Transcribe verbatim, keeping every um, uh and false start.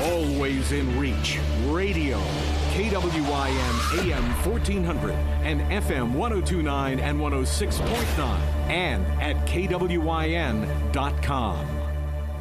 Always in reach. Radio. K W I N A M fourteen hundred and F M one oh two point nine and one oh six point nine. And at K W I N dot com.